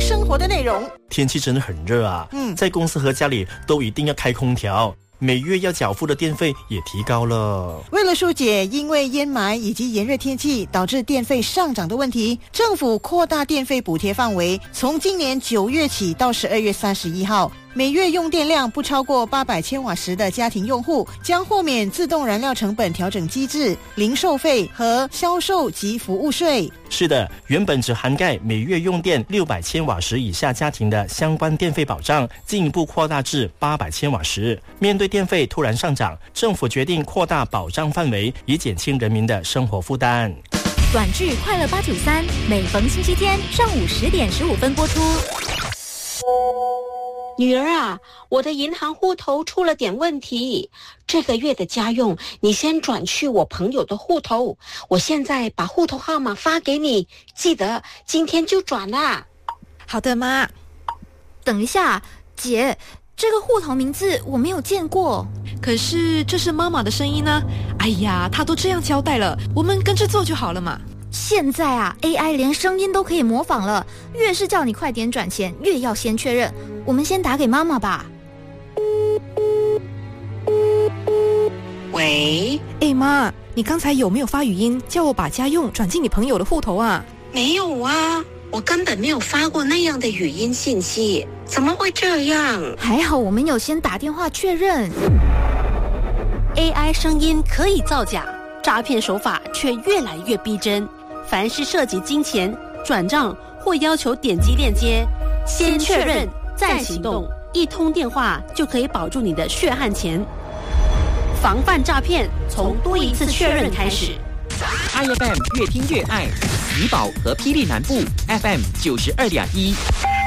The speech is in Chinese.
生活的内容。 天气真的很热啊，在公司和家里都一定要开空调。每月要缴付的电费也提高了。 为了疏解因为烟霾以及炎热天气导致电费上涨的问题，政府扩大电费补贴范围，从今年9月起到12月31号，每月用电量不超过800千瓦时的家庭用户将豁免自动燃料成本调整机制、零售费和销售及服务税。 是的，原本只涵盖每月用电600千瓦时以下家庭的相关电费保障，进一步扩大至800千瓦时。面对电费突然上涨，政府决定扩大保障范围，以减轻人民的生活负担。 短剧《快乐893》每逢星期天上午10点15分播出。 女儿啊，我的银行户头出了点问题，这个月的家用你先转去我朋友的户头，我现在把户头号码发给你，记得今天就转啦。 好的，妈。 等一下，姐，这个户头名字我没有见过。 可是这是妈妈的声音呢。哎呀，她都这样交代了，我们跟着做就好了嘛。 现在啊 AI 连声音都可以模仿了，越是叫你快点转钱，越要先确认。我们先打给妈妈吧。 喂， 妈，你刚才有没有发语音叫我把家用转进你朋友的户头啊？ 没有啊，我根本没有发过那样的语音信息，怎么会这样？ 还好我们有先打电话确认。 AI 声音可以造假，诈骗手法却越来越逼真。凡是涉及金钱、转账或要求点击链接，先确认再行动，一通电话就可以保住你的血汗钱。防范诈骗，从多一次确认开始。 iFM 越听越爱，怡保和霹雳南部 FM 92.1。